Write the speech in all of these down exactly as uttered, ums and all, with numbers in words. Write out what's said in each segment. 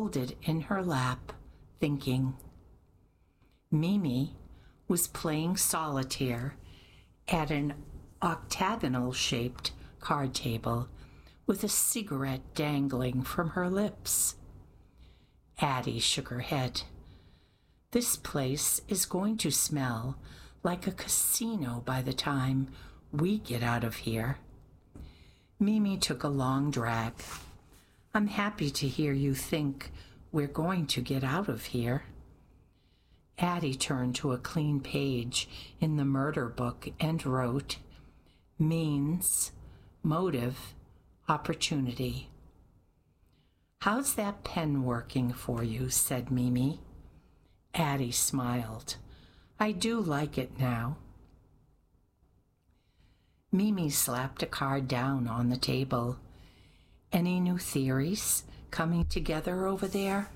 folded in her lap, thinking. Mimi was playing solitaire at an octagonal-shaped card table with a cigarette dangling from her lips. Addie shook her head. This place is going to smell like a casino by the time we get out of here. Mimi took a long drag. I'm happy to hear you think we're going to get out of here. Addie turned to a clean page in the murder book and wrote, means, motive, opportunity. How's that pen working for you? Said Mimi. Addie smiled. I do like it now. Mimi slapped a card down on the table. Any new theories coming together over there?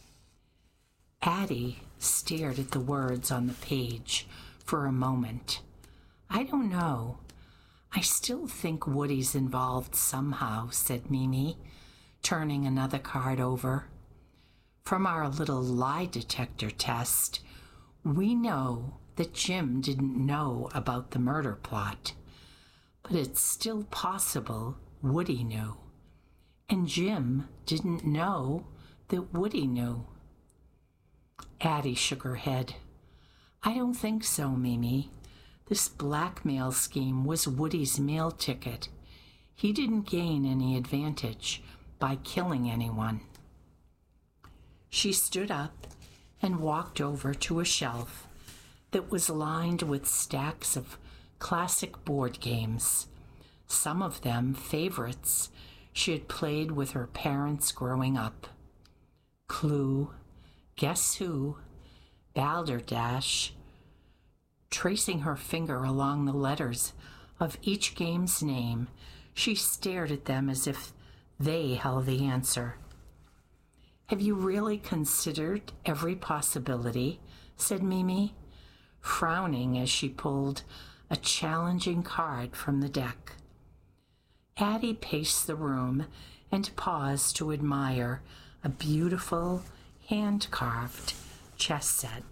Addie stared at the words on the page for a moment. I don't know. I still think Woody's involved somehow, said Mimi, turning another card over. From our little lie detector test, we know that Jim didn't know about the murder plot, but it's still possible Woody knew, and Jim didn't know that Woody knew. Addie shook her head. I don't think so, Mimi. This blackmail scheme was Woody's meal ticket. He didn't gain any advantage by killing anyone. She stood up and walked over to a shelf that was lined with stacks of classic board games, some of them favorites she had played with her parents growing up. Clue, Guess Who, Balderdash. Tracing her finger along the letters of each game's name, she stared at them as if they held the answer. Have you really considered every possibility? Said Mimi, frowning as she pulled a challenging card from the deck. Addie paced the room and paused to admire a beautiful, hand-carved chess set.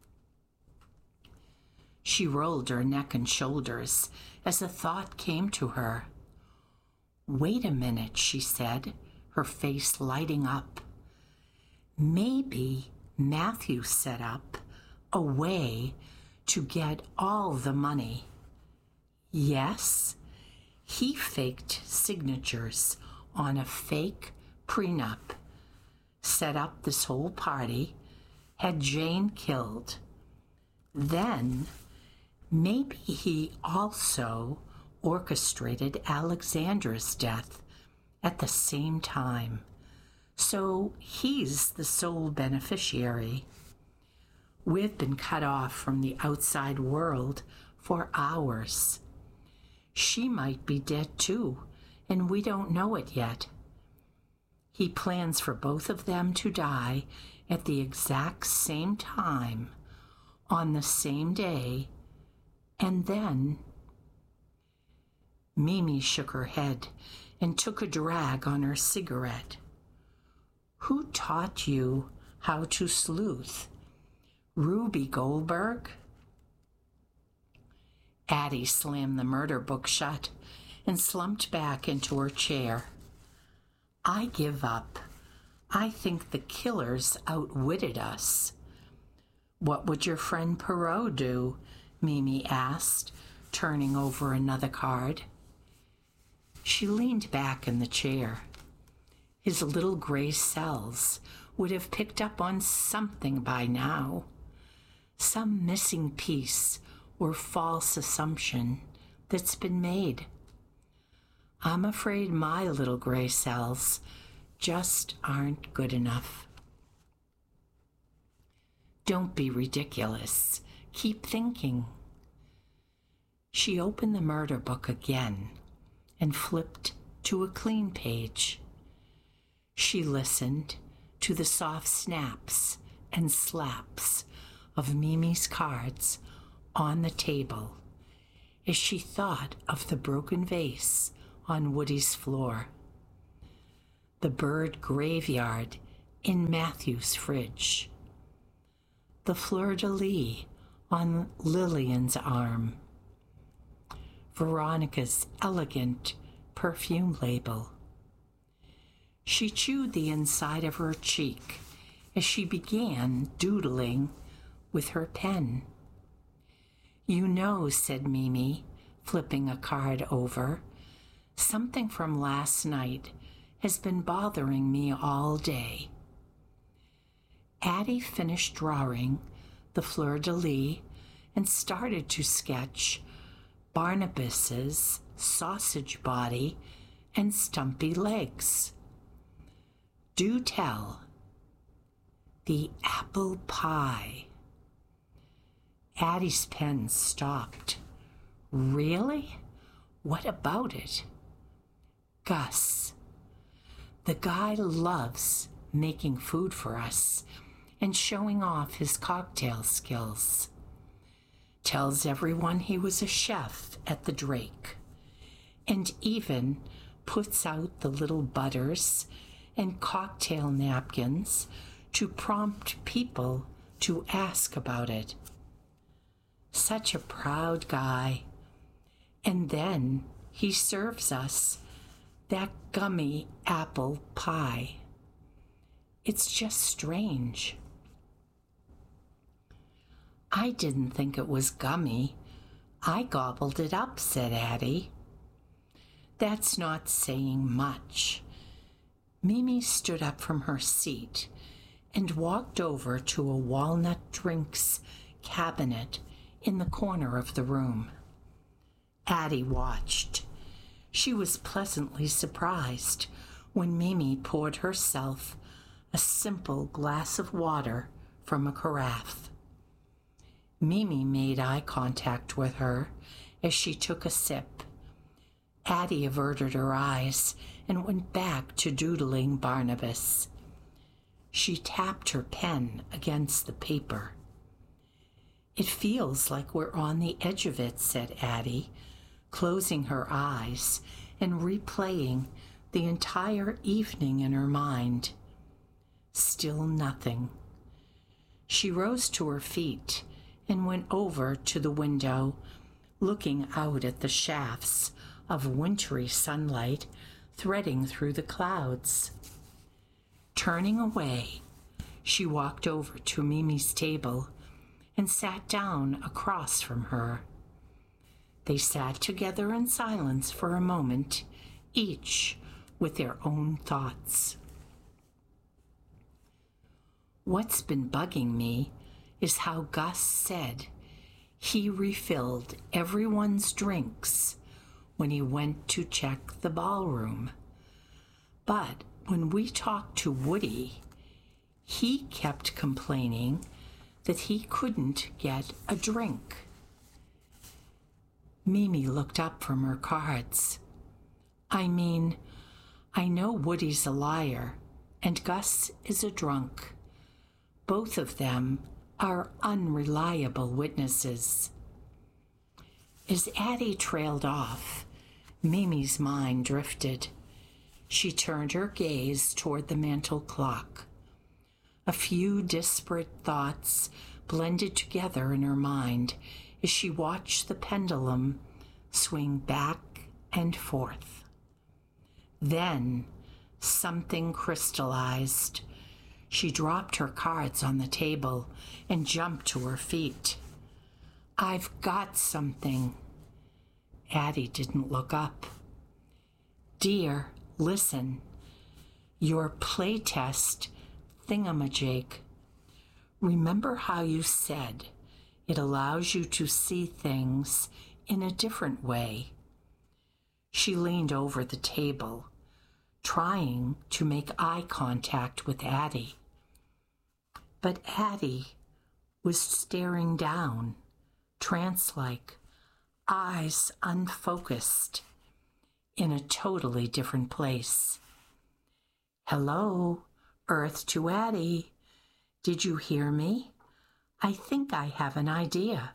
She rolled her neck and shoulders as a thought came to her. Wait a minute, she said, her face lighting up. Maybe Matthew set up a way to get all the money. Yes, he faked signatures on a fake prenup, set up this whole party, had Jane killed. Then maybe he also orchestrated Alexandra's death at the same time. So he's the sole beneficiary. We've been cut off from the outside world for hours. She might be dead too, and we don't know it yet. He plans for both of them to die at the exact same time, on the same day, and then... Mimi shook her head and took a drag on her cigarette. Who taught you how to sleuth? Ruby Goldberg? Addie slammed the murder book shut and slumped back into her chair. I give up. I think the killers outwitted us. What would your friend Perot do? Mimi asked, turning over another card. She leaned back in the chair. His little gray cells would have picked up on something by now. Some missing piece or false assumption that's been made. I'm afraid my little gray cells just aren't good enough. Don't be ridiculous. Keep thinking. She opened the murder book again and flipped to a clean page. She listened to the soft snaps and slaps of Mimi's cards on the table as she thought of the broken vase on Woody's floor. The bird graveyard in Matthew's fridge, the fleur-de-lis on Lillian's arm, Veronica's elegant perfume label. She chewed the inside of her cheek as she began doodling with her pen. "You know," said Mimi, flipping a card over, "something from last night has been bothering me all day." Addie finished drawing the fleur-de-lis and started to sketch Barnabas's sausage body and stumpy legs. "Do tell." "The apple pie." Addie's pen stopped. "Really? What about it?" "Gus. The guy loves making food for us and showing off his cocktail skills. Tells everyone he was a chef at the Drake, and even puts out the little butters and cocktail napkins to prompt people to ask about it. Such a proud guy. And then he serves us that gummy apple pie. It's just strange." "I didn't think it was gummy. I gobbled it up," said Addie. "That's not saying much." Mimi stood up from her seat and walked over to a walnut drinks cabinet in the corner of the room. Addie watched. She was pleasantly surprised when Mimi poured herself a simple glass of water from a carafe. Mimi made eye contact with her as she took a sip. Addie averted her eyes and went back to doodling Barnabas. She tapped her pen against the paper. "It feels like we're on the edge of it," said Addie, closing her eyes and replaying the entire evening in her mind. Still nothing. She rose to her feet and went over to the window, looking out at the shafts of wintry sunlight threading through the clouds. Turning away, she walked over to Mimi's table and sat down across from her. They sat together in silence for a moment, each with their own thoughts. "What's been bugging me is how Gus said he refilled everyone's drinks when he went to check the ballroom. But when we talked to Woody, he kept complaining that he couldn't get a drink." Mimi looked up from her cards. "I mean, I know Woody's a liar and Gus is a drunk. Both of them are unreliable witnesses." As Addie trailed off, Mimi's mind drifted. She turned her gaze toward the mantel clock. A few disparate thoughts blended together in her mind as she watched the pendulum swing back and forth. Then something crystallized. She dropped her cards on the table and jumped to her feet. "I've got something." Addie didn't look up. "Dear, listen. Your playtest thingamajig. Remember how you said it allows you to see things in a different way?" She leaned over the table, trying to make eye contact with Addie. But Addie was staring down, trance-like, eyes unfocused, in a totally different place. "Hello, Earth to Addie. Did you hear me? I think I have an idea."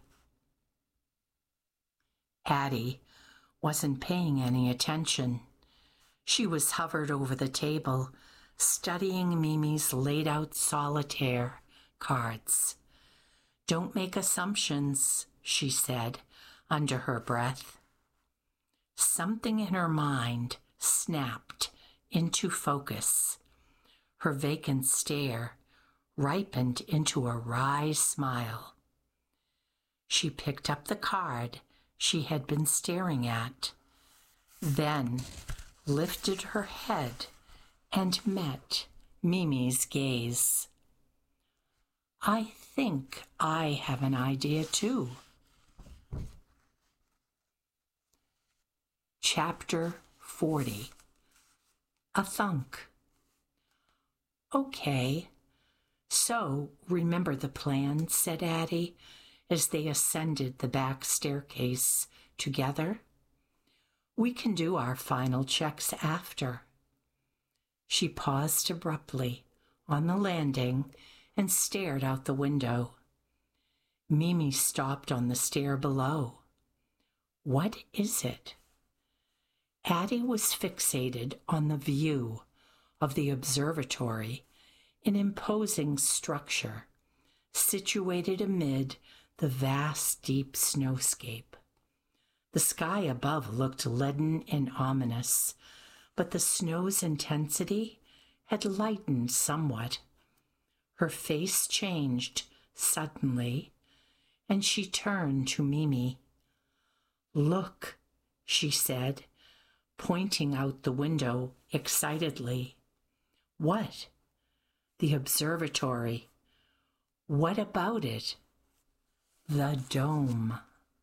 Addie wasn't paying any attention. She was hovered over the table, studying Mimi's laid-out solitaire cards. "Don't make assumptions," she said under her breath. Something in her mind snapped into focus. Her vacant stare ripened into a wry smile. She picked up the card she had been staring at, then lifted her head and met Mimi's gaze. "I think I have an idea too." Chapter forty. A thunk. "Okay, so remember the plan," said Addie, as they ascended the back staircase together. "We can do our final checks after." She paused abruptly on the landing and stared out the window. Mimi stopped on the stair below. "What is it?" Addie was fixated on the view of the observatory, an imposing structure situated amid the vast, deep snowscape. The sky above looked leaden and ominous, but the snow's intensity had lightened somewhat. Her face changed suddenly, and she turned to Mimi. "Look," she said, pointing out the window excitedly. "What?" "The observatory." "What about it?" "The dome."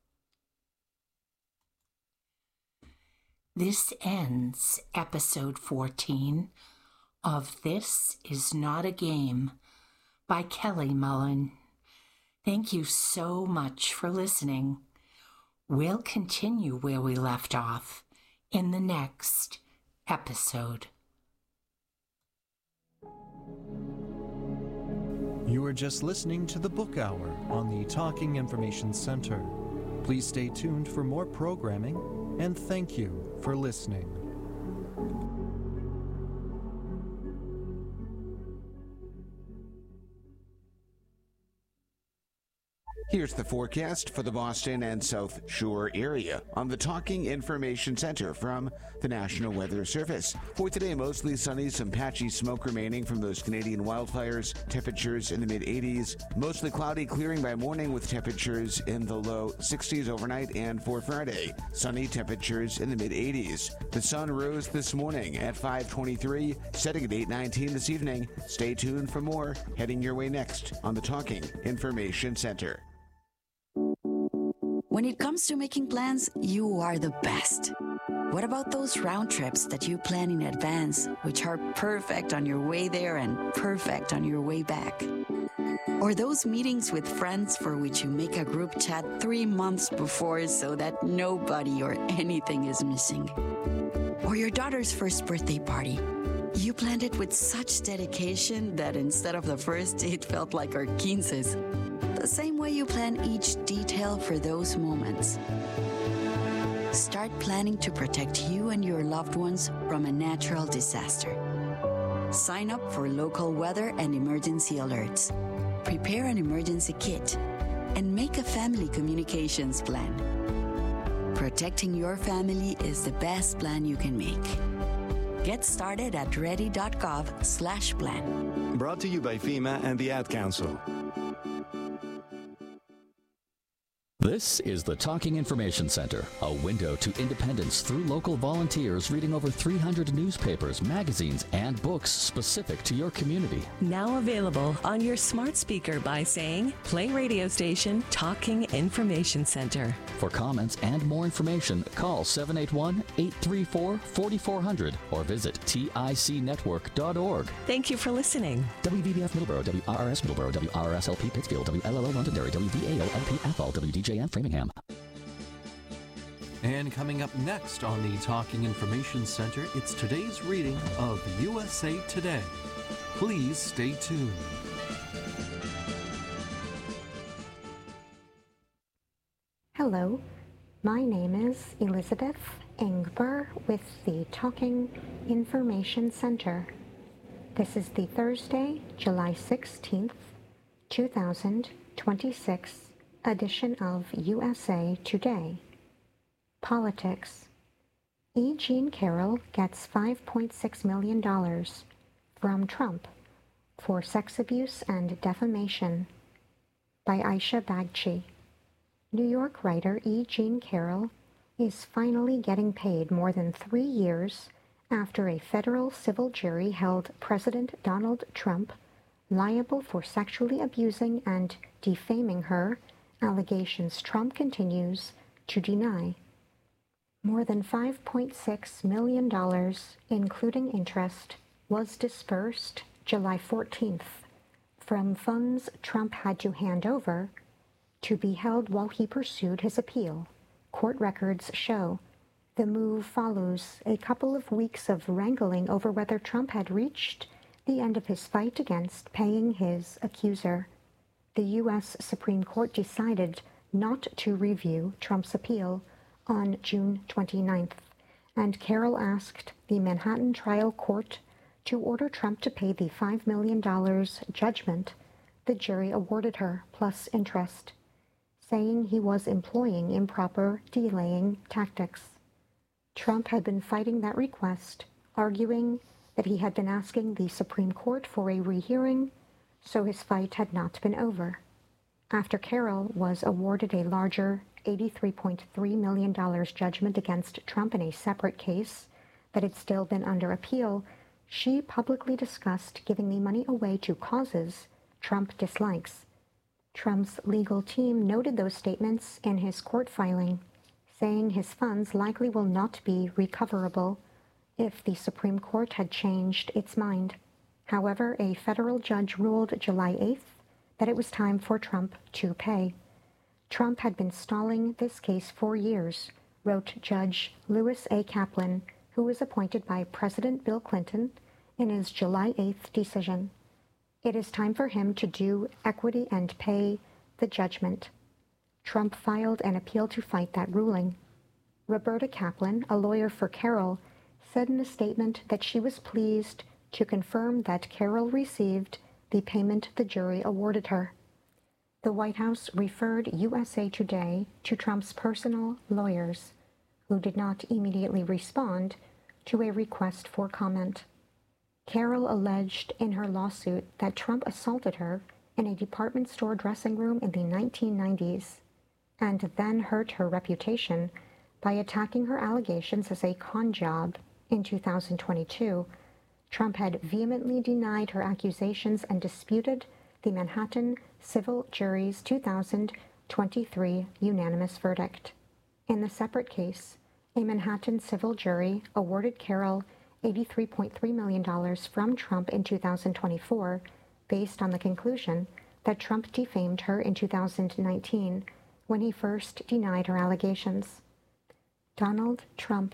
This ends episode fourteen of This Is Not a Game by Kelly Mullen. Thank you so much for listening. We'll continue where we left off in the next episode. You are just listening to the Book Hour on the Talking Information Center. Please stay tuned for more programming, and thank you for listening. Here's the forecast for the Boston and South Shore area on the Talking Information Center from the National Weather Service. For today, mostly sunny, some patchy smoke remaining from those Canadian wildfires. Temperatures in the mid eighties. Mostly cloudy, clearing by morning with temperatures in the low sixties overnight. And for Friday, sunny, temperatures in the mid eighties. The sun rose this morning at five twenty-three, setting at eight nineteen this evening. Stay tuned for more heading your way next on the Talking Information Center. When it comes to making plans, you are the best. What about those round trips that you plan in advance, which are perfect on your way there and perfect on your way back? Or those meetings with friends for which you make a group chat three months before so that nobody or anything is missing? Or your daughter's first birthday party. You planned it with such dedication that instead of the first, it felt like our quinces. The same way you plan each detail for those moments. Start planning to protect you and your loved ones from a natural disaster. Sign up for local weather and emergency alerts. Prepare an emergency kit and make a family communications plan. Protecting your family is the best plan you can make. Get started at ready.gov slash plan. Brought to you by FEMA and the Ad Council. This is the Talking Information Center, a window to independence through local volunteers reading over three hundred newspapers, magazines, and books specific to your community. Now available on your smart speaker by saying, play radio station Talking Information Center. For comments and more information, call seven eight one, eight three four, four four zero zero or visit tic network dot org. Thank you for listening. W V B F Middleborough, W R R S Middleborough, W R R S L P Pittsfield, W L L O Londonderry, W V A O L P Athol, W D J M Framingham. And coming up next on the Talking Information Center, it's today's reading of U S A Today. Please stay tuned. Hello, my name is Elizabeth Engber with the Talking Information Center. This is the Thursday, July sixteenth, two thousand twenty-six edition of U S A Today. Politics. E. Jean Carroll gets five point six million dollars from Trump for sex abuse and defamation by Aisha Bagchi. New York writer E. Jean Carroll is finally getting paid more than three years after a federal civil jury held President Donald Trump liable for sexually abusing and defaming her, allegations Trump continues to deny. More than five point six million dollars, including interest, was disbursed July fourteenth from funds Trump had to hand over to be held while he pursued his appeal, court records show. The move follows a couple of weeks of wrangling over whether Trump had reached the end of his fight against paying his accuser. The U S Supreme Court decided not to review Trump's appeal on June twenty-ninth, and Carroll asked the Manhattan trial court to order Trump to pay the five million dollars judgment the jury awarded her, plus interest, saying he was employing improper delaying tactics. Trump had been fighting that request, arguing that he had been asking the Supreme Court for a rehearing, so his fight had not been over. After Carroll was awarded a larger eighty-three point three million dollars judgment against Trump in a separate case that had still been under appeal, she publicly discussed giving the money away to causes Trump dislikes. Trump's legal team noted those statements in his court filing, saying his funds likely will not be recoverable if the Supreme Court had changed its mind. However, a federal judge ruled July eighth that it was time for Trump to pay. Trump had been stalling this case for years, wrote Judge Lewis A. Kaplan, who was appointed by President Bill Clinton in his July eighth decision. It is time for him to do equity and pay the judgment. Trump filed an appeal to fight that ruling. Roberta Kaplan, a lawyer for Carroll, said in a statement that she was pleased to confirm that Carroll received the payment the jury awarded her. The White House referred U S A Today to Trump's personal lawyers, who did not immediately respond to a request for comment. Carroll alleged in her lawsuit that Trump assaulted her in a department store dressing room in the nineteen nineties. And then hurt her reputation by attacking her allegations as a con job in two thousand twenty-two. Trump had vehemently denied her accusations and disputed the Manhattan civil jury's two thousand twenty-three unanimous verdict. In the separate case, a Manhattan civil jury awarded Carroll eighty-three point three million dollars from Trump in two thousand twenty-four, based on the conclusion that Trump defamed her in two thousand nineteen, when he first denied her allegations. Donald Trump.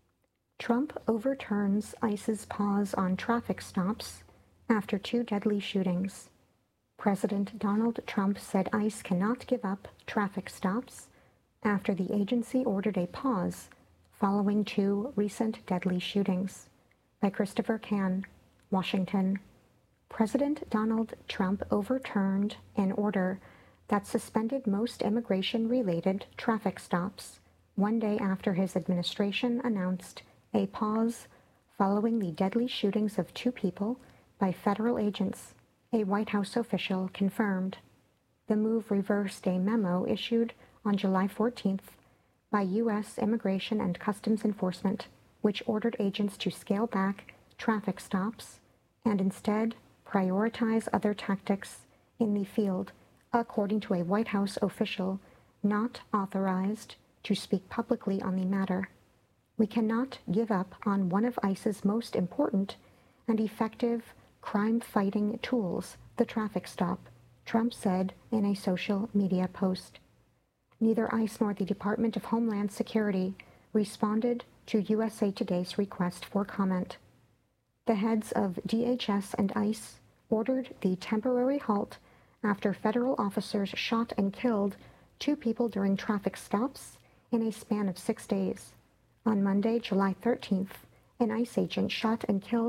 Trump overturns ICE's pause on traffic stops after two deadly shootings. President Donald Trump said ICE cannot give up traffic stops after the agency ordered a pause following two recent deadly shootings. By Christopher Cann, Washington. President Donald Trump overturned an order that suspended most immigration-related traffic stops one day after his administration announced a pause following the deadly shootings of two people by federal agents, a White House official confirmed. The move reversed a memo issued on July fourteenth by U S Immigration and Customs Enforcement, which ordered agents to scale back traffic stops and instead prioritize other tactics in the field, according to a White House official not authorized to speak publicly on the matter. We cannot give up on one of ICE's most important and effective crime-fighting tools, the traffic stop, Trump said in a social media post. Neither ICE nor the Department of Homeland Security responded to U S A Today's request for comment. The heads of D H S and ICE ordered the temporary halt after federal officers shot and killed two people during traffic stops in a span of six days. On Monday, July thirteenth, an ICE agent shot and killed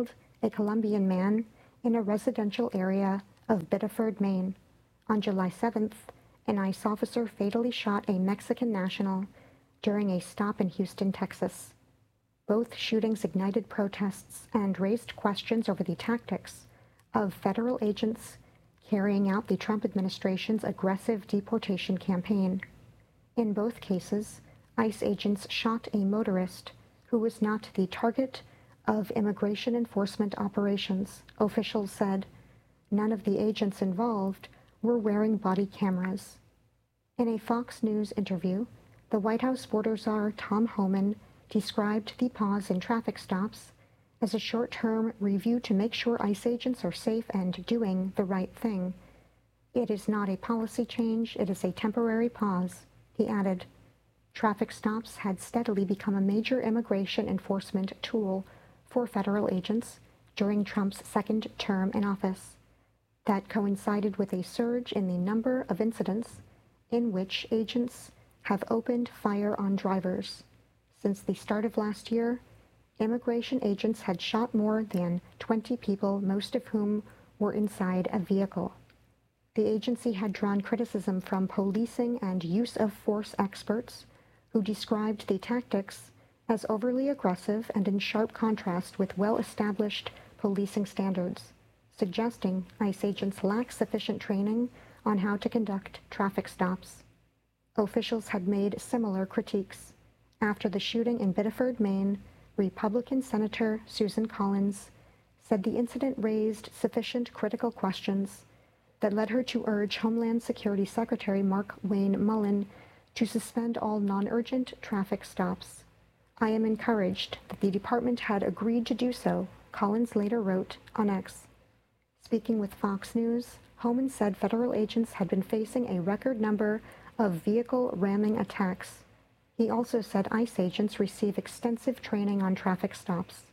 a Colombian man, in a residential area of Biddeford, Maine. On July seventh, an ICE officer fatally shot a Mexican national during a stop in Houston, Texas. Both shootings ignited protests and raised questions over the tactics of federal agents carrying out the Trump administration's aggressive deportation campaign. In both cases, ICE agents shot a motorist who was not the target of immigration enforcement operations, officials said. None of the agents involved were wearing body cameras. In a Fox News interview, the White House border czar Tom Homan described the pause in traffic stops as a short-term review to make sure ICE agents are safe and doing the right thing. It is not a policy change, it is a temporary pause, he added. Traffic stops had steadily become a major immigration enforcement tool for federal agents during Trump's second term in office. That coincided with a surge in the number of incidents in which agents have opened fire on drivers. Since the start of last year, immigration agents had shot more than twenty people, most of whom were inside a vehicle. The agency had drawn criticism from policing and use of force experts who described the tactics as overly aggressive and in sharp contrast with well-established policing standards, suggesting ICE agents lack sufficient training on how to conduct traffic stops. Officials had made similar critiques. After the shooting in Biddeford, Maine, Republican Senator Susan Collins said the incident raised sufficient critical questions that led her to urge Homeland Security Secretary Mark Wayne Mullen to suspend all non-urgent traffic stops. I am encouraged that the department had agreed to do so, Collins later wrote on X. Speaking with Fox News, Homan said federal agents had been facing a record number of vehicle ramming attacks. He also said ICE agents receive extensive training on traffic stops.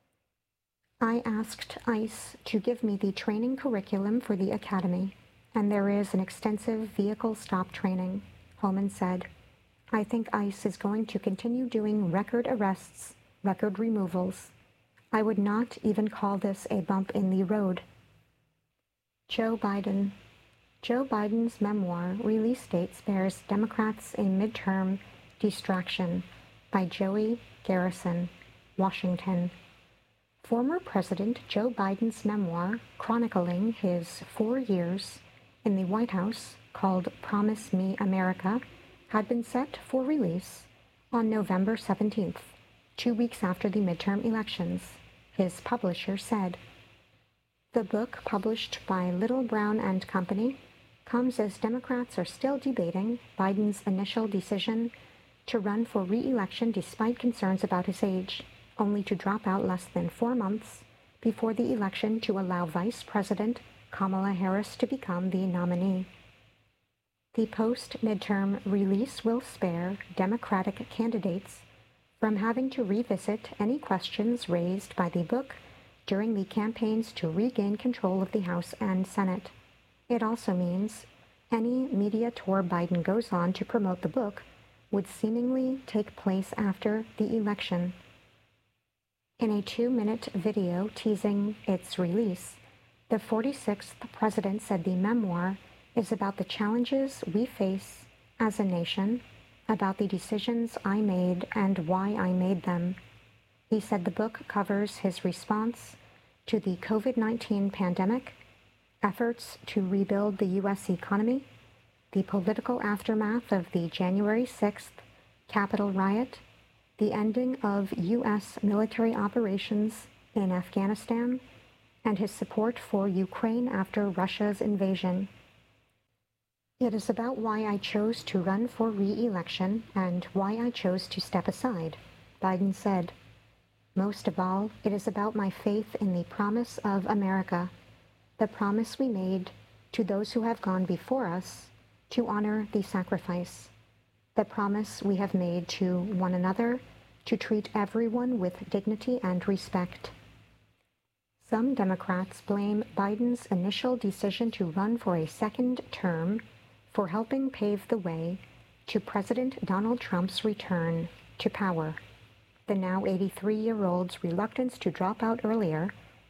I asked ICE to give me the training curriculum for the academy, and there is an extensive vehicle stop training, Homan said. I think ICE is going to continue doing record arrests, record removals. I would not even call this a bump in the road. Joe Biden. Joe Biden's memoir, release date spares Democrats a midterm distraction, by Joey Garrison, Washington. Former President Joe Biden's memoir, chronicling his four years in the White House, called Promise Me America, had been set for release on November seventeenth, two weeks after the midterm elections, his publisher said. The book, published by Little Brown and Company, comes as Democrats are still debating Biden's initial decision to run for re-election despite concerns about his age, only to drop out less than four months before the election to allow Vice President Kamala Harris to become the nominee. The post-midterm release will spare Democratic candidates from having to revisit any questions raised by the book during the campaigns to regain control of the House and Senate. It also means any media tour Biden goes on to promote the book would seemingly take place after the election. In a two-minute video teasing its release, the forty-sixth president said the memoir is about the challenges we face as a nation, about the decisions I made and why I made them. He said the book covers his response to the COVID nineteen pandemic, efforts to rebuild the U S economy, the political aftermath of the January sixth Capitol riot, the ending of U S military operations in Afghanistan, and his support for Ukraine after Russia's invasion. It is about why I chose to run for re-election and why I chose to step aside, Biden said. Most of all, it is about my faith in the promise of America, the promise we made to those who have gone before us to honor the sacrifice, the promise we have made to one another to treat everyone with dignity and respect. Some Democrats blame Biden's initial decision to run for a second term for helping pave the way to President Donald Trump's return to power. The now eighty-three-year-old's reluctance to drop out earlier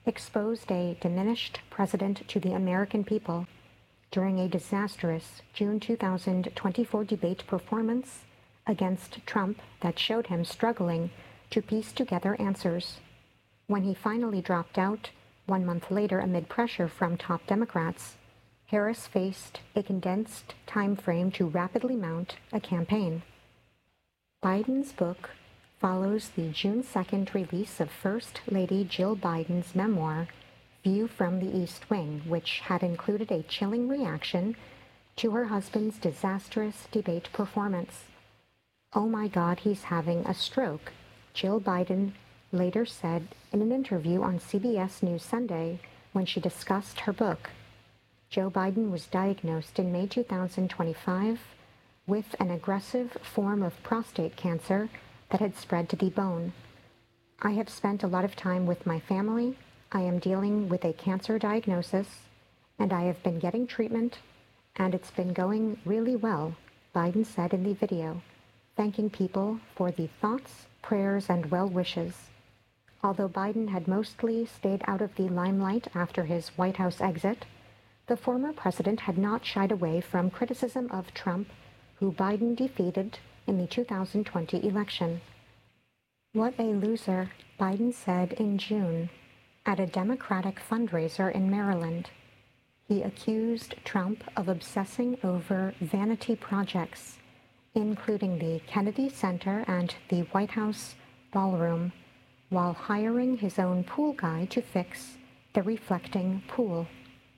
exposed a diminished president to the American people during a disastrous June two thousand twenty-four debate performance against Trump that showed him struggling to piece together answers. When he finally dropped out, one month later amid pressure from top Democrats, Harris faced a condensed time frame to rapidly mount a campaign. Biden's book follows the June second release of First Lady Jill Biden's memoir, View from the East Wing, which had included a chilling reaction to her husband's disastrous debate performance. "Oh my God, he's having a stroke," Jill Biden later said in an interview on C B S News Sunday when she discussed her book. Joe Biden was diagnosed in May two thousand twenty-five with an aggressive form of prostate cancer that had spread to the bone. "I have spent a lot of time with my family. I am dealing with a cancer diagnosis, and I have been getting treatment, and it's been going really well," Biden said in the video, thanking people for the thoughts, prayers, and well wishes. Although Biden had mostly stayed out of the limelight after his White House exit, the former president had not shied away from criticism of Trump, who Biden defeated in the two thousand twenty election. "What a loser," Biden said in June at a Democratic fundraiser in Maryland. He accused Trump of obsessing over vanity projects, including the Kennedy Center and the White House ballroom, while hiring his own pool guy to fix the reflecting pool.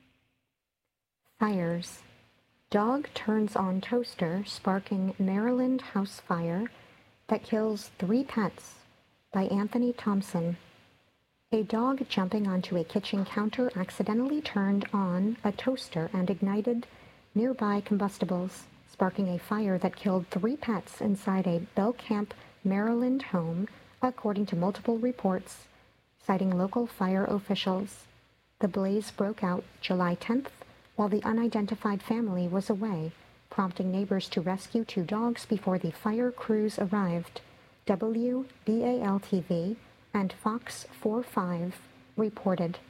Fires. Dog turns on toaster, sparking Maryland house fire that kills three pets, by Anthony Thompson. A dog jumping onto a kitchen counter accidentally turned on a toaster and ignited nearby combustibles, sparking a fire that killed three pets inside a Belcamp, Maryland home, according to multiple reports, citing local fire officials. The blaze broke out July tenth while the unidentified family was away, prompting neighbors to rescue two dogs before the fire crews arrived, W B A L T V and Fox forty-five reported.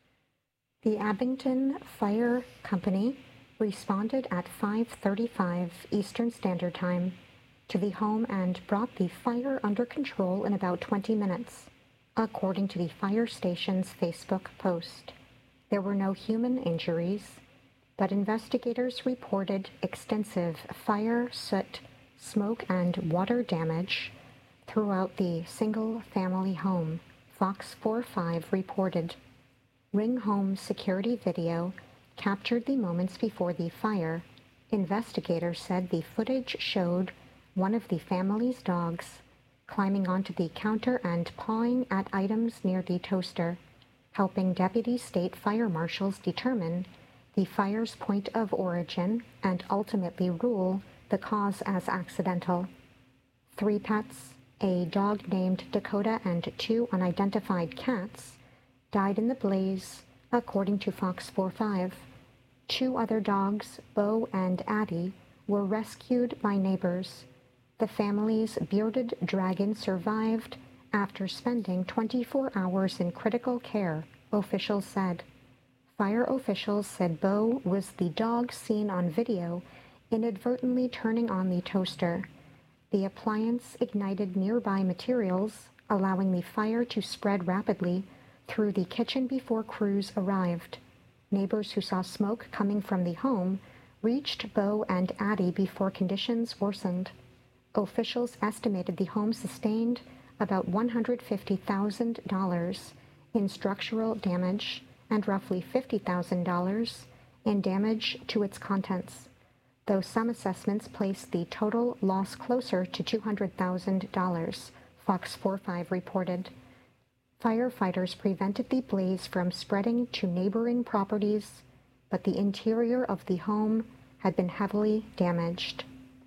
The Abington Fire Company responded at five thirty-five Eastern Standard Time to the home and brought the fire under control in about twenty minutes, according to the fire station's Facebook post. There were no human injuries, but investigators reported extensive fire, soot, smoke, and water damage throughout the single-family home, Fox forty-five reported. Ring Home security video captured the moments before the fire. Investigators said the footage showed one of the family's dogs climbing onto the counter and pawing at items near the toaster, helping deputy state fire marshals determine the fire's point of origin and ultimately rule the cause as accidental. Three pets, a dog named Dakota and two unidentified cats, died in the blaze, according to Fox forty-five. Two other dogs, Bo and Addie, were rescued by neighbors. The family's bearded dragon survived after spending twenty-four hours in critical care, officials said. Fire officials said Bo was the dog seen on video inadvertently turning on the toaster. The appliance ignited nearby materials, allowing the fire to spread rapidly through the kitchen before crews arrived. Neighbors who saw smoke coming from the home reached Bo and Addie before conditions worsened. Officials estimated the home sustained about one hundred fifty thousand dollars in structural damage and roughly fifty thousand dollars in damage to its contents, though some assessments place the total loss closer to two hundred thousand dollars, Fox forty-five reported. Firefighters prevented the blaze from spreading to neighboring properties, but the interior of the home had been heavily damaged.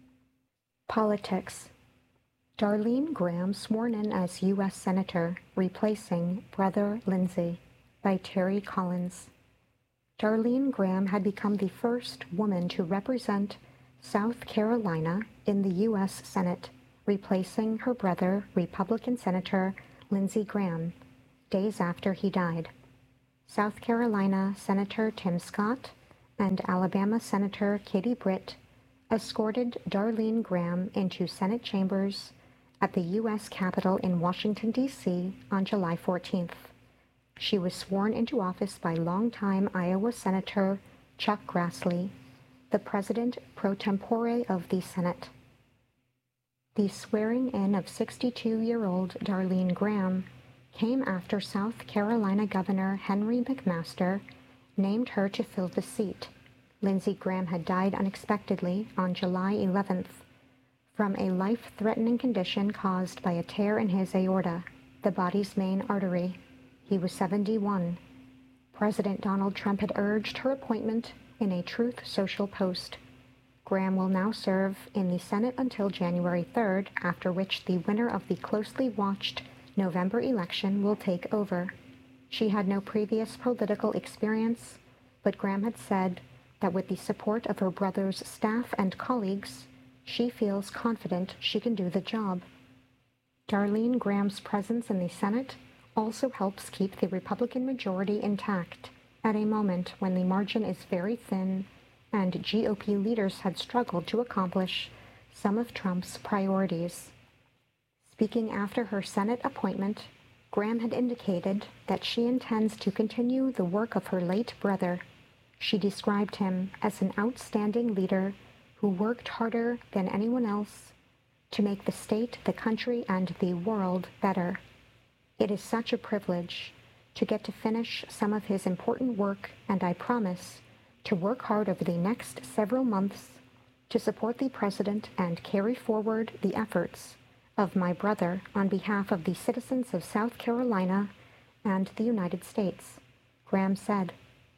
Politics. Darlene Graham sworn in as U S Senator, replacing Brother Lindsey, by Terry Collins. Darlene Graham had become the first woman to represent South Carolina in the U S Senate, replacing her brother, Republican Senator Lindsey Graham, days after he died. South Carolina Senator Tim Scott and Alabama Senator Katie Britt escorted Darlene Graham into Senate chambers at the U S Capitol in Washington, D C on July fourteenth. She was sworn into office by longtime Iowa Senator Chuck Grassley, the president pro tempore of the Senate. The swearing-in of sixty-two-year-old Darlene Graham came after South Carolina Governor Henry McMaster named her to fill the seat. Lindsey Graham had died unexpectedly on July eleventh from a life-threatening condition caused by a tear in his aorta, the body's main artery. He was seventy-one. President Donald Trump had urged her appointment in a Truth Social post. Graham will now serve in the Senate until January third, after which the winner of the closely watched November election will take over. She had no previous political experience, but Graham had said that with the support of her brother's staff and colleagues, she feels confident she can do the job. Darlene Graham's presence in the Senate also helps keep the Republican majority intact at a moment when the margin is very thin and G O P leaders had struggled to accomplish some of Trump's priorities. Speaking after her Senate appointment, Graham had indicated that she intends to continue the work of her late brother. She described him as an outstanding leader who worked harder than anyone else to make the state, the country, and the world better. It is such a privilege to get to finish some of his important work, and I promise to work hard over the next several months to support the president and carry forward the efforts of my brother on behalf of the citizens of South Carolina and the United States, Graham said.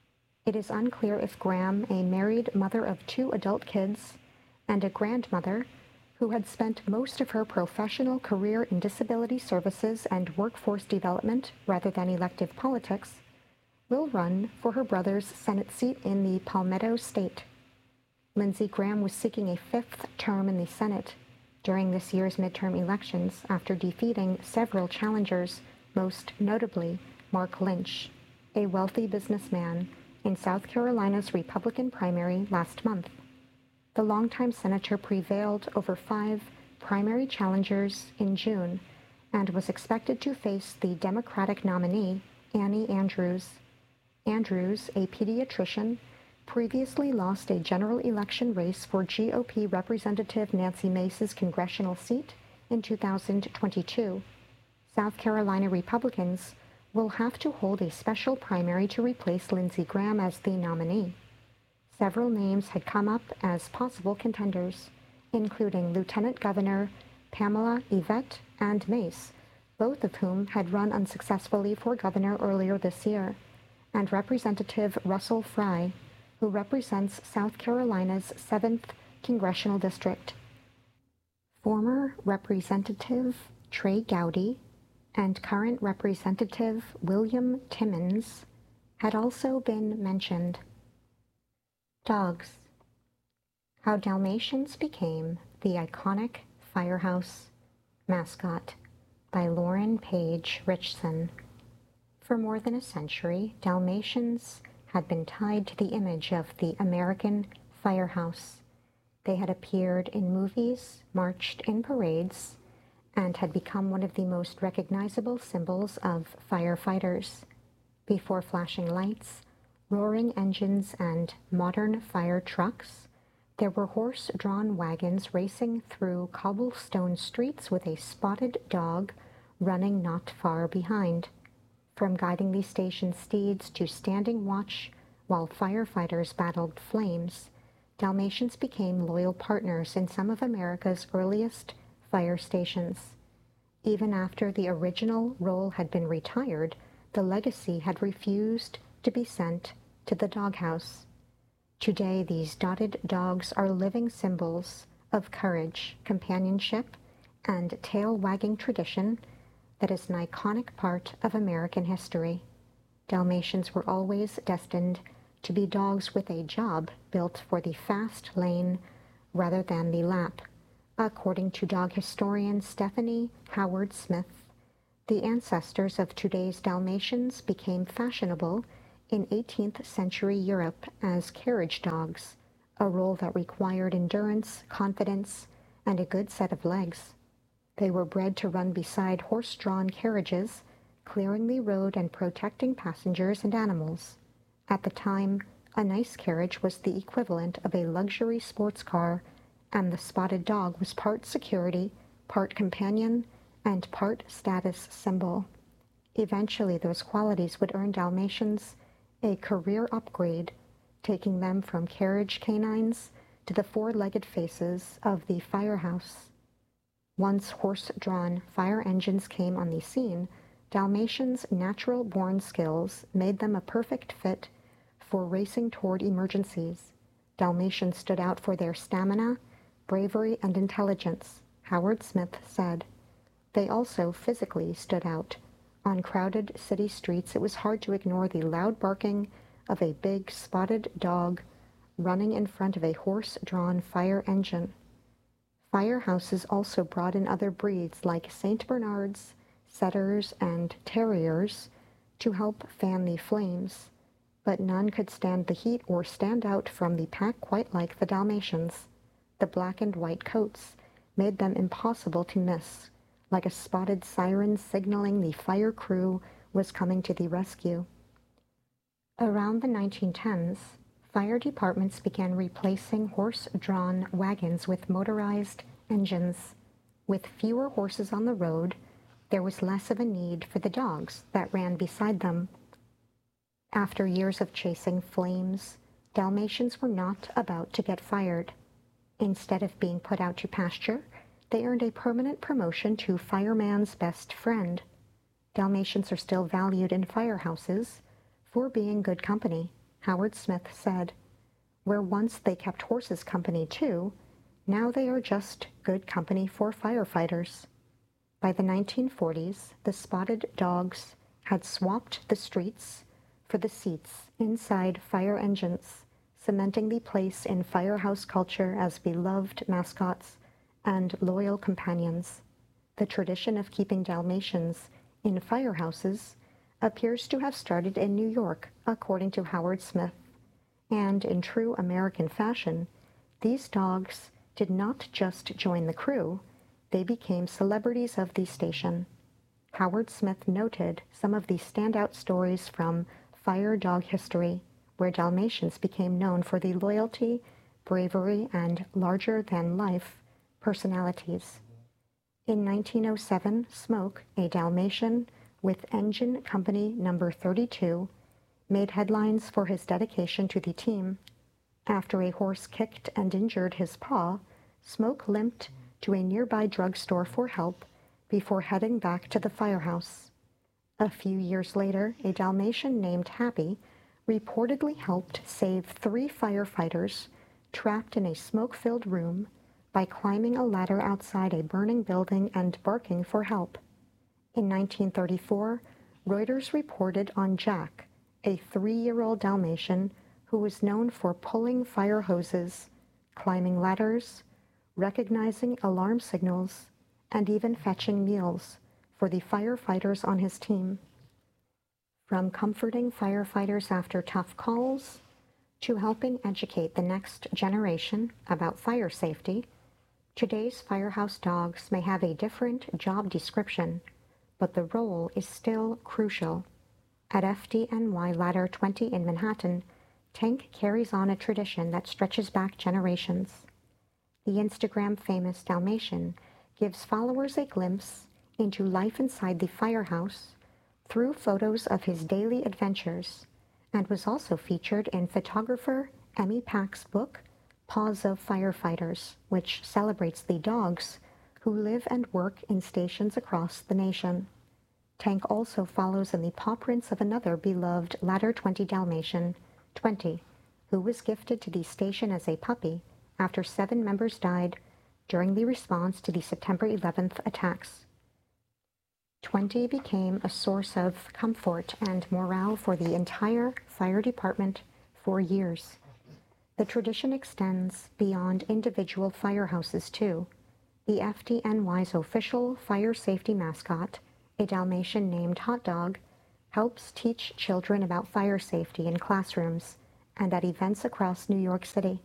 It is unclear if Graham, a married mother of two adult kids and a grandmother who had spent most of her professional career in disability services and workforce development rather than elective politics, will run for her brother's Senate seat in the Palmetto State. Lindsey Graham was seeking a fifth term in the Senate during this year's midterm elections after defeating several challengers, most notably Mark Lynch, a wealthy businessman, in South Carolina's Republican primary last month. The longtime senator prevailed over five primary challengers in June and was expected to face the Democratic nominee, Annie Andrews. Andrews, a pediatrician, previously lost a general election race for G O P Representative Nancy Mace's congressional seat in two thousand twenty-two. South Carolina Republicans will have to hold a special primary to replace Lindsey Graham as the nominee. Several names had come up as possible contenders, including Lieutenant Governor Pamela Yvette and Mace, both of whom had run unsuccessfully for governor earlier this year, and Representative Russell Fry, who represents South Carolina's seventh Congressional District. Former Representative Trey Gowdy and current Representative William Timmons had also been mentioned. Dogs. How Dalmatians Became the Iconic Firehouse Mascot by Lauren Page Richson. For more than a century, Dalmatians had been tied to the image of the American firehouse. They had appeared in movies, marched in parades, and had become one of the most recognizable symbols of firefighters. Before flashing lights, roaring engines, and modern fire trucks, there were horse-drawn wagons racing through cobblestone streets with a spotted dog running not far behind. From guiding the station's steeds to standing watch while firefighters battled flames, Dalmatians became loyal partners in some of America's earliest fire stations. Even after the original role had been retired, the legacy had refused to be sent to the doghouse. Today, these dotted dogs are living symbols of courage, companionship, and tail-wagging tradition that is an iconic part of American history. Dalmatians were always destined to be dogs with a job built for the fast lane rather than the lap. According to dog historian Stephanie Howard Smith, the ancestors of today's Dalmatians became fashionable in eighteenth century Europe as carriage dogs, a role that required endurance, confidence, and a good set of legs. They were bred to run beside horse-drawn carriages, clearing the road and protecting passengers and animals. At the time, a nice carriage was the equivalent of a luxury sports car, and the spotted dog was part security, part companion, and part status symbol. Eventually, those qualities would earn Dalmatians a career upgrade, taking them from carriage canines to the four-legged faces of the firehouse. Once horse-drawn fire engines came on the scene, Dalmatians' natural-born skills made them a perfect fit for racing toward emergencies. Dalmatians stood out for their stamina, bravery, and intelligence, Howard Smith said. They also physically stood out. On crowded city streets, it was hard to ignore the loud barking of a big spotted dog running in front of a horse-drawn fire engine. Firehouses also brought in other breeds like Saint Bernards, setters, and terriers to help fan the flames, but none could stand the heat or stand out from the pack quite like the Dalmatians. The black and white coats made them impossible to miss, like a spotted siren signaling the fire crew was coming to the rescue. Around the nineteen tens, fire departments began replacing horse-drawn wagons with motorized engines. With fewer horses on the road, there was less of a need for the dogs that ran beside them. After years of chasing flames, Dalmatians were not about to get fired. Instead of being put out to pasture, they earned a permanent promotion to fireman's best friend. Dalmatians are still valued in firehouses for being good company, Howard Smith said. Where once they kept horses company too, now they are just good company for firefighters. By the nineteen forties, the spotted dogs had swapped the streets for the seats inside fire engines, cementing the place in firehouse culture as beloved mascots and loyal companions. The tradition of keeping Dalmatians in firehouses appears to have started in New York, according to Howard Smith. And in true American fashion, these dogs did not just join the crew, they became celebrities of the station. Howard Smith noted some of the standout stories from fire dog history, where Dalmatians became known for the loyalty, bravery, and larger-than-life personalities. In nineteen oh seven, Smoke, a Dalmatian with engine company number thirty-two, made headlines for his dedication to the team. After a horse kicked and injured his paw, Smoke limped to a nearby drugstore for help before heading back to the firehouse. A few years later, a Dalmatian named Happy reportedly helped save three firefighters trapped in a smoke-filled room by climbing a ladder outside a burning building and barking for help. In nineteen thirty-four, Reuters reported on Jack, a three-year-old Dalmatian who was known for pulling fire hoses, climbing ladders, recognizing alarm signals, and even fetching meals for the firefighters on his team. From comforting firefighters after tough calls to helping educate the next generation about fire safety, today's firehouse dogs may have a different job description, but the role is still crucial. At F D N Y Ladder twenty in Manhattan, Tank carries on a tradition that stretches back generations. The Instagram-famous Dalmatian gives followers a glimpse into life inside the firehouse through photos of his daily adventures, and was also featured in photographer Emmy Pack's book, Paws of Firefighters, which celebrates the dogs who live and work in stations across the nation. Tank also follows in the paw prints of another beloved Ladder twenty Dalmatian, twenty, who was gifted to the station as a puppy after seven members died during the response to the September eleventh attacks. twenty became a source of comfort and morale for the entire fire department for years. The tradition extends beyond individual firehouses, too. The F D N Y's official fire safety mascot, a Dalmatian named Hot Dog, helps teach children about fire safety in classrooms and at events across New York City.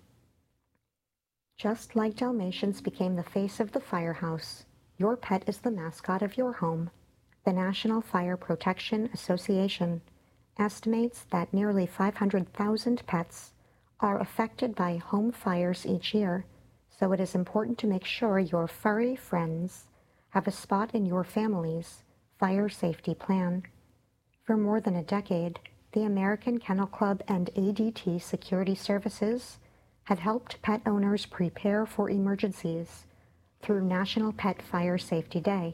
Just like Dalmatians became the face of the firehouse, your pet is the mascot of your home. The National Fire Protection Association estimates that nearly five hundred thousand pets are affected by home fires each year, so it is important to make sure your furry friends have a spot in your family's fire safety plan. For more than a decade, the American Kennel Club and A D T Security Services have helped pet owners prepare for emergencies through National Pet Fire Safety Day.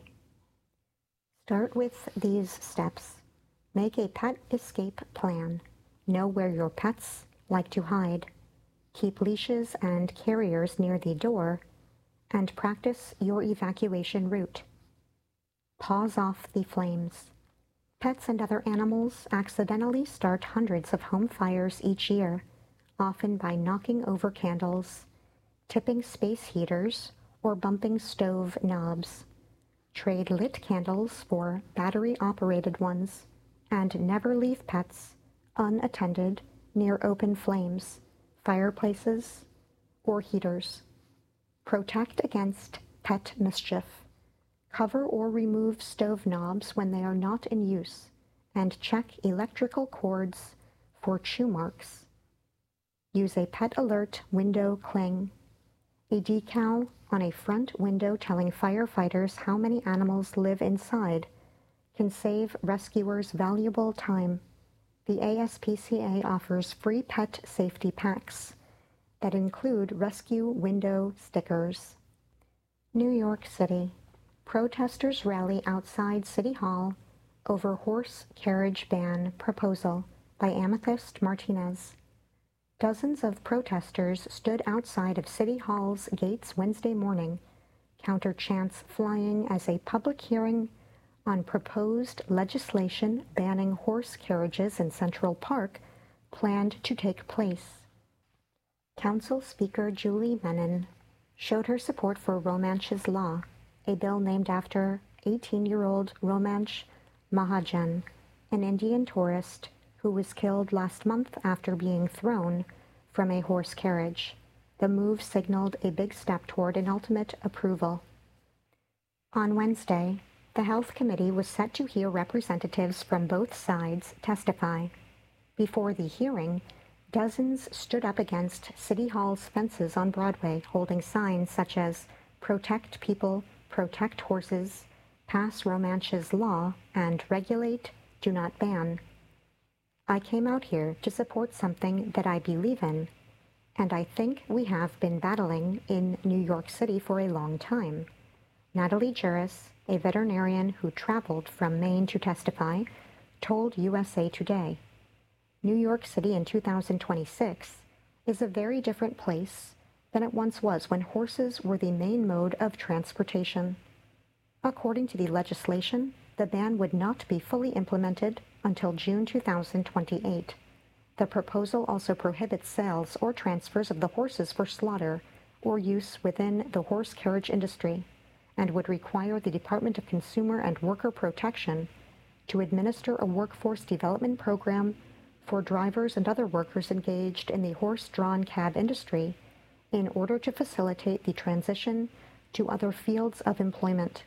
Start with these steps. Make a pet escape plan. Know where your pets like to hide. Keep leashes and carriers near the door, and practice your evacuation route. Pause off the flames. Pets and other animals accidentally start hundreds of home fires each year, often by knocking over candles, tipping space heaters, or bumping stove knobs. Trade lit candles for battery-operated ones, and never leave pets unattended near open flames, fireplaces, or heaters. Protect against pet mischief. Cover or remove stove knobs when they are not in use, and check electrical cords for chew marks. Use a pet alert window cling. A decal on a front window telling firefighters how many animals live inside can save rescuers valuable time. The A S P C A offers free pet safety packs that include rescue window stickers. New York City. Protesters rally outside City Hall over horse carriage ban proposal by Amethyst Martinez. Dozens of protesters stood outside of City Hall's gates Wednesday morning, counter-chants flying as a public hearing on proposed legislation banning horse carriages in Central Park planned to take place. Council Speaker Julie Menon showed her support for Romansh's Law, a bill named after eighteen-year-old Romansh Mahajan, an Indian tourist who was killed last month after being thrown from a horse carriage. The move signaled a big step toward an ultimate approval. On Wednesday, the Health Committee was set to hear representatives from both sides testify. Before the hearing, dozens stood up against City Hall's fences on Broadway, holding signs such as "Protect People, Protect Horses," "Pass Romansh's Law," and "Regulate, Do Not Ban." I came out here to support something that I believe in, and I think we have been battling in New York City for a long time. Natalie Juris, a veterinarian who traveled from Maine to testify, told U S A Today, "New York City in two thousand twenty-six is a very different place than it once was when horses were the main mode of transportation. According to the legislation, the ban would not be fully implemented until June two thousand twenty-eight. The proposal also prohibits sales or transfers of the horses for slaughter or use within the horse carriage industry, and would require the Department of Consumer and Worker Protection to administer a workforce development program for drivers and other workers engaged in the horse-drawn cab industry in order to facilitate the transition to other fields of employment."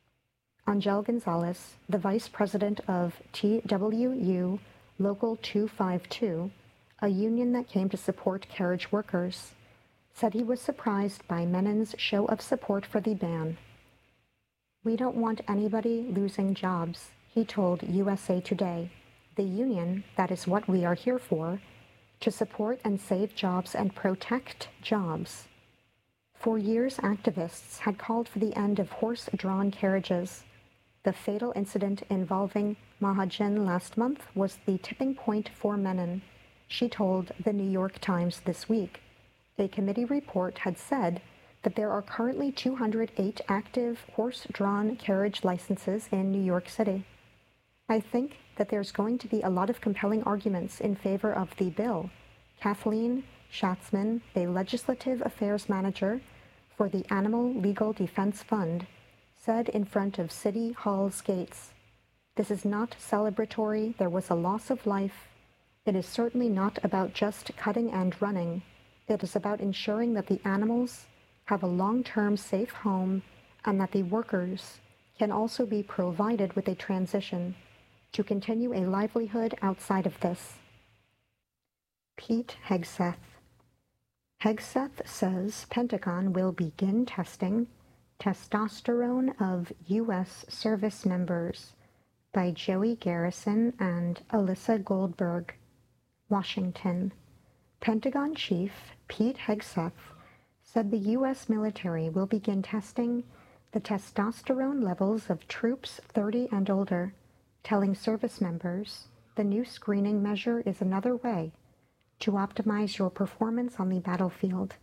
Angel Gonzalez, the vice president of T W U Local two fifty-two, a union that came to support carriage workers, said he was surprised by Menon's show of support for the ban. "We don't want anybody losing jobs," he told U S A Today. "The union, that is what we are here for, to support and save jobs and protect jobs." For years, activists had called for the end of horse-drawn carriages. The fatal incident involving Mahajan last month was the tipping point for Menon, she told the New York Times this week. A committee report had said that there are currently two hundred eight active horse-drawn carriage licenses in New York City. "I think that there's going to be a lot of compelling arguments in favor of the bill," Kathleen Schatzman, a legislative affairs manager for the Animal Legal Defense Fund, said in front of City Hall's gates. This is not celebratory. There was a loss of life. It is certainly not about just cutting and running. It is about ensuring that the animals have a long-term safe home and that the workers can also be provided with a transition to continue a livelihood outside of this. Pete Hegseth. Hegseth says Pentagon will begin testing testosterone of U S service members by Joey Garrison and Alyssa Goldberg. Washington. Pentagon Chief Pete Hegseth said the U S military will begin testing the testosterone levels of troops thirty and older, telling service members the new screening measure is another way to optimize your performance on the battlefield.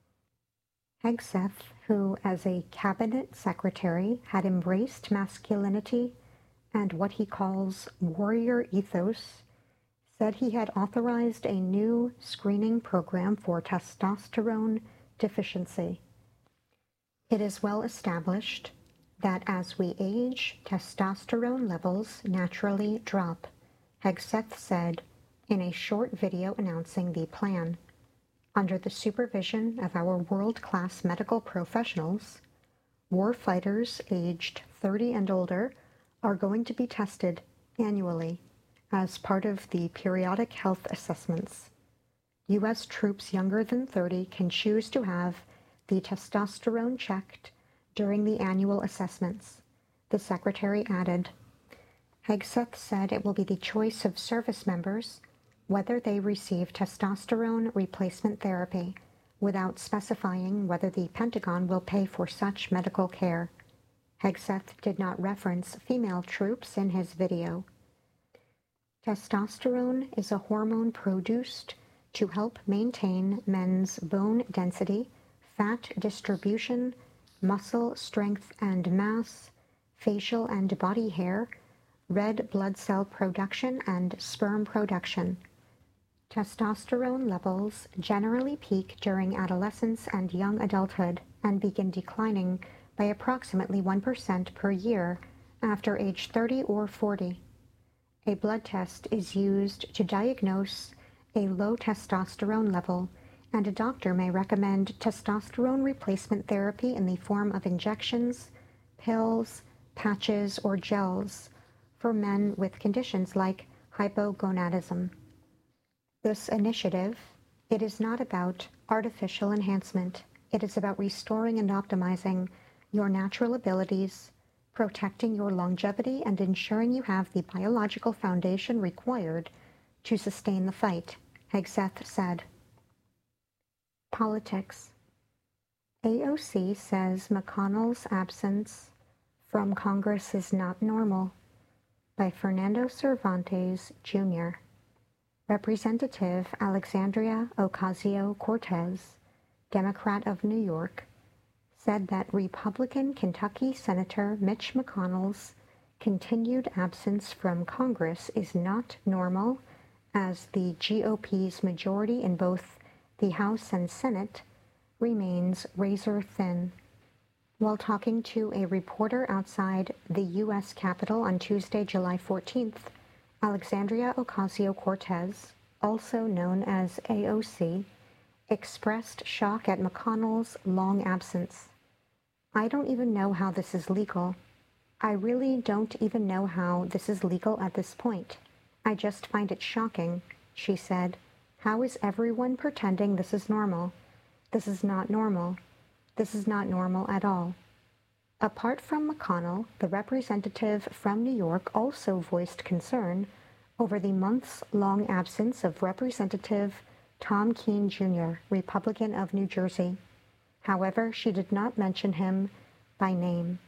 Hegseth, who as a cabinet secretary had embraced masculinity and what he calls warrior ethos, said he had authorized a new screening program for testosterone deficiency. It is well established that as we age, testosterone levels naturally drop, Hegseth said in a short video announcing the plan. Under the supervision of our world-class medical professionals, war fighters aged thirty and older are going to be tested annually as part of the periodic health assessments. U S troops younger than thirty can choose to have the testosterone checked during the annual assessments, the secretary added. Hegseth said it will be the choice of service members whether they receive testosterone replacement therapy, without specifying whether the Pentagon will pay for such medical care. Hegseth did not reference female troops in his video. Testosterone is a hormone produced to help maintain men's bone density, fat distribution, muscle strength and mass, facial and body hair, red blood cell production, and sperm production. Testosterone levels generally peak during adolescence and young adulthood and begin declining by approximately one percent per year after age thirty or forty. A blood test is used to diagnose a low testosterone level, and a doctor may recommend testosterone replacement therapy in the form of injections, pills, patches, or gels for men with conditions like hypogonadism. This initiative, it is not about artificial enhancement. It is about restoring and optimizing your natural abilities, protecting your longevity, and ensuring you have the biological foundation required to sustain the fight, Hegseth said. Politics. A O C says McConnell's absence from Congress is not normal, by Fernando Cervantes, Junior Representative Alexandria Ocasio-Cortez, Democrat of New York, said that Republican Kentucky Senator Mitch McConnell's continued absence from Congress is not normal, as the G O P's majority in both the House and Senate remains razor thin. While talking to a reporter outside the U S Capitol on Tuesday, July fourteenth, Alexandria Ocasio-Cortez, also known as A O C, expressed shock at McConnell's long absence. I don't even know how this is legal. I really don't even know how this is legal at this point. I just find it shocking, she said. How is everyone pretending this is normal? This is not normal. This is not normal at all. Apart from McConnell, the representative from New York also voiced concern over the months-long absence of Representative Tom Keene, Junior, Republican of New Jersey. However, she did not mention him by name.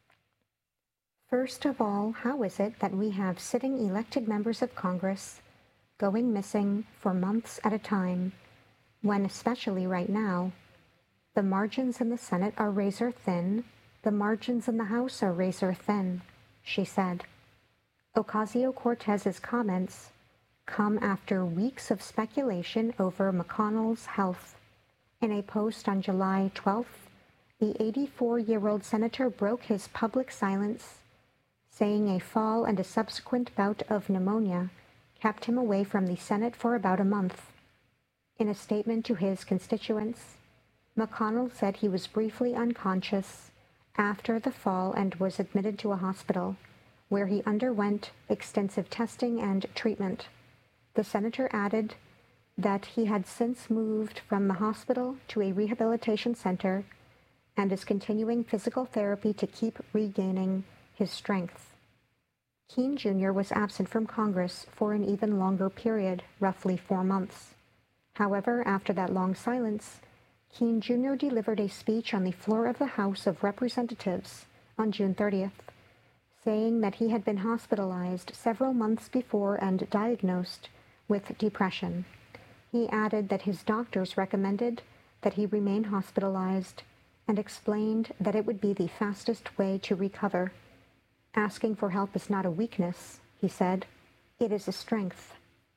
First of all, how is it that we have sitting elected members of Congress going missing for months at a time, when, especially right now, the margins in the Senate are razor thin, the margins in the House are razor thin, she said. Ocasio-Cortez's comments come after weeks of speculation over McConnell's health. In a post on July twelfth, the eighty-four-year-old senator broke his public silence, saying a fall and a subsequent bout of pneumonia kept him away from the Senate for about a month. In a statement to his constituents, McConnell said he was briefly unconscious after the fall and was admitted to a hospital, where he underwent extensive testing and treatment. The senator added that he had since moved from the hospital to a rehabilitation center and is continuing physical therapy to keep regaining his strength. Keene Junior was absent from Congress for an even longer period, roughly four months. However, after that long silence, Keene Junior delivered a speech on the floor of the House of Representatives on June thirtieth, saying that he had been hospitalized several months before and diagnosed with depression. He added that his doctors recommended that he remain hospitalized and explained that it would be the fastest way to recover. Asking for help is not a weakness, he said. It is a strength.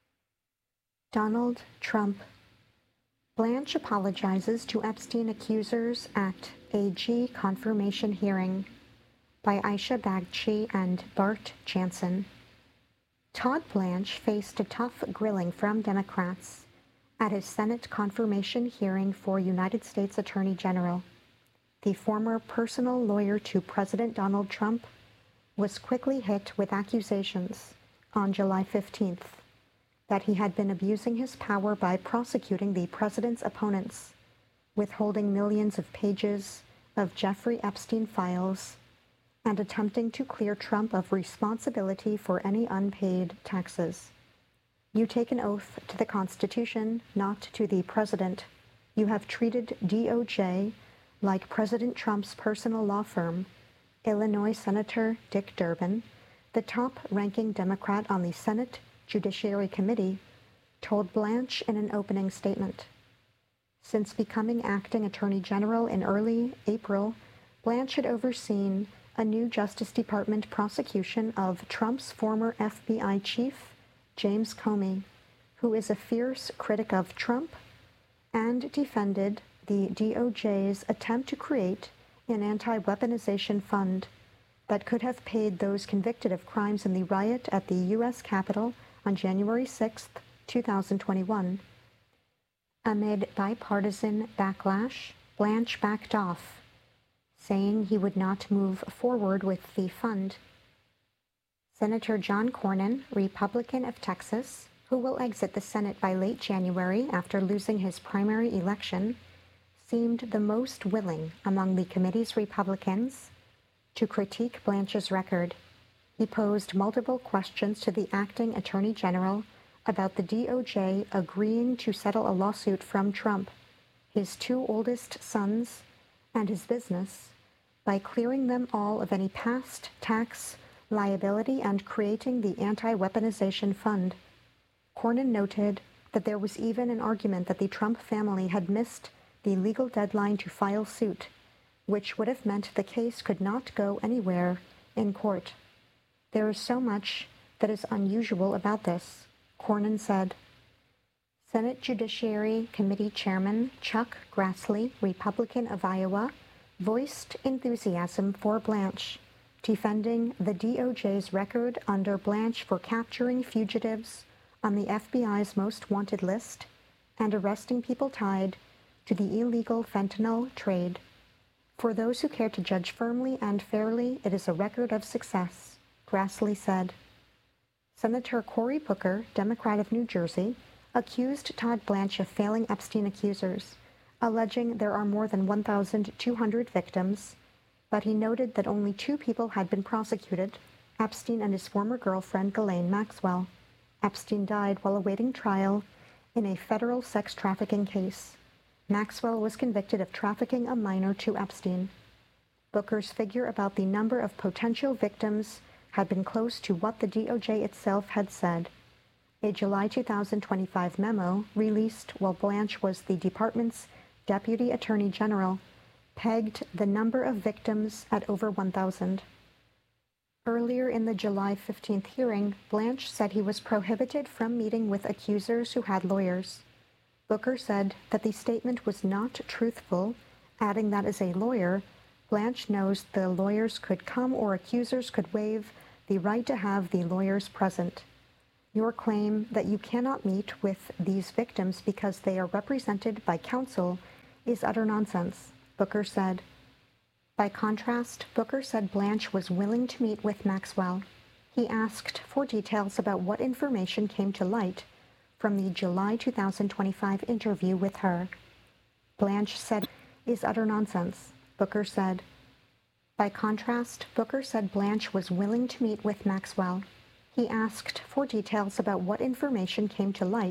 Donald Trump. Blanche apologizes to Epstein accusers at A G confirmation hearing, by Aisha Bagchi and Bart Jansen. Todd Blanche faced a tough grilling from Democrats at his Senate confirmation hearing for United States Attorney General. The former personal lawyer to President Donald Trump was quickly hit with accusations on July fifteenth that he had been abusing his power by prosecuting the president's opponents, withholding millions of pages of Jeffrey Epstein files, and attempting to clear Trump of responsibility for any unpaid taxes. You take an oath to the Constitution, not to the president. You have treated D O J like President Trump's personal law firm. Illinois Senator Dick Durbin, the top-ranking Democrat on the Senate Judiciary Committee, told Blanche in an opening statement. Since becoming acting Attorney General in early April, Blanche had overseen a new Justice Department prosecution of Trump's former F B I chief, James Comey, who is a fierce critic of Trump and defended the D O J's attempt to create an anti-weaponization fund that could have paid those convicted of crimes in the riot at the U S Capitol on January sixth, two thousand twenty-one. Amid bipartisan backlash, Blanche backed off, saying he would not move forward with the fund. Senator John Cornyn, Republican of Texas, who will exit the Senate by late January after losing his primary election, seemed the most willing among the committee's Republicans to critique Blanche's record. He posed multiple questions to the acting Attorney General about the D O J agreeing to settle a lawsuit from Trump, his two oldest sons, and his business, by clearing them all of any past tax liability and creating the anti-weaponization fund. Cornyn noted that there was even an argument that the Trump family had missed the legal deadline to file suit, which would have meant the case could not go anywhere in court. There is so much that is unusual about this, Cornyn said. Senate Judiciary Committee Chairman Chuck Grassley, Republican of Iowa, voiced enthusiasm for Blanche, defending the D O J's record under Blanche for capturing fugitives on the F B I's most wanted list and arresting people tied to the illegal fentanyl trade. For those who care to judge firmly and fairly, it is a record of success, Grassley said. Senator Cory Booker, Democrat of New Jersey, accused Todd Blanche of failing Epstein accusers, alleging there are more than one thousand two hundred victims, but he noted that only two people had been prosecuted, Epstein and his former girlfriend, Ghislaine Maxwell. Epstein died while awaiting trial in a federal sex trafficking case. Maxwell was convicted of trafficking a minor to Epstein. Booker's figure about the number of potential victims had been close to what the D O J itself had said. A July two thousand twenty-five memo, released while Blanche was the department's Deputy Attorney General, pegged the number of victims at over one thousand. Earlier in the July fifteenth hearing, Blanche said he was prohibited from meeting with accusers who had lawyers. Booker said that the statement was not truthful, adding that as a lawyer, Blanche knows the lawyers could come or accusers could waive the right to have the lawyers present. Your claim that you cannot meet with these victims because they are represented by counsel is utter nonsense, Booker said. By contrast, Booker said Blanche was willing to meet with Maxwell. He asked for details about what information came to light from the July two thousand twenty-five interview with her. Blanche said, is utter nonsense, Booker said. By contrast, Booker said Blanche was willing to meet with Maxwell. He asked for details about what information came to light